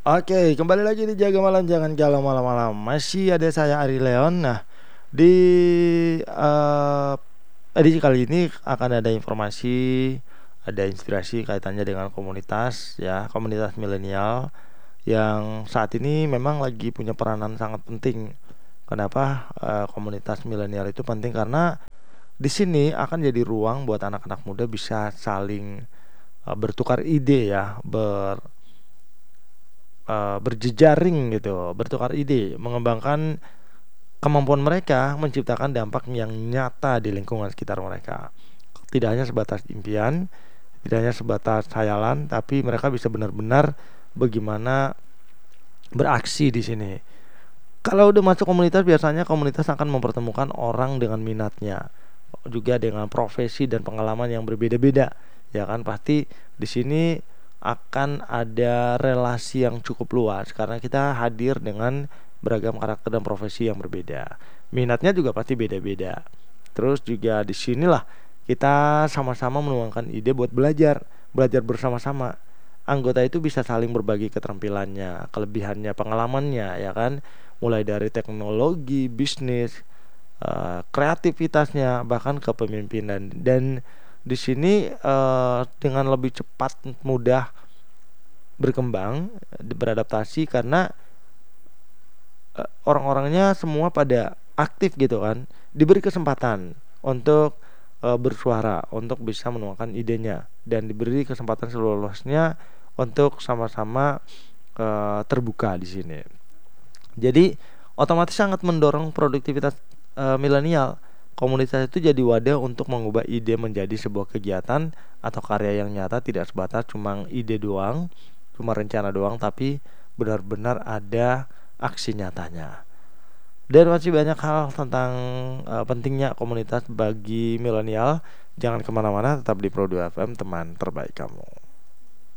Oke, kembali lagi di Jaga Malam Jangan Galau Malam-malam. Masih ada saya Ari Leon. Nah, di edisi kali ini akan ada informasi, ada inspirasi kaitannya dengan komunitas ya, komunitas milenial yang saat ini memang lagi punya peranan sangat penting. Kenapa komunitas milenial itu penting? Karena di sini akan jadi ruang buat anak-anak muda bisa saling bertukar ide ya, berjejaring gitu, bertukar ide, mengembangkan kemampuan mereka menciptakan dampak yang nyata di lingkungan sekitar mereka. Tidak hanya sebatas impian, tidak hanya sebatas khayalan, tapi mereka bisa benar-benar bagaimana beraksi di sini. Kalau udah masuk komunitas, biasanya komunitas akan mempertemukan orang dengan minatnya, juga dengan profesi dan pengalaman yang berbeda-beda. Ya kan, pasti di sini akan ada relasi yang cukup luas karena kita hadir dengan beragam karakter dan profesi yang berbeda. Minatnya juga pasti beda-beda. Terus juga di sinilah kita sama-sama menuangkan ide buat belajar, belajar bersama-sama. Anggota itu bisa saling berbagi keterampilannya, kelebihannya, pengalamannya, ya kan? Mulai dari teknologi, bisnis, kreativitasnya, bahkan kepemimpinan. Dan di sini dengan lebih cepat, mudah berkembang, beradaptasi karena orang-orangnya semua pada aktif gitu kan, diberi kesempatan untuk bersuara, untuk bisa menuangkan idenya, dan diberi kesempatan seluas-luasnya untuk sama-sama terbuka di sini. Jadi otomatis sangat mendorong produktivitas milenial. Komunitas itu jadi wadah untuk mengubah ide menjadi sebuah kegiatan atau karya yang nyata, tidak sebatas cuma ide doang, cuma rencana doang, tapi benar-benar ada aksi nyatanya. Dan masih banyak hal tentang pentingnya komunitas bagi milenial. Jangan kemana-mana, tetap di Pro 2 FM, teman terbaik kamu.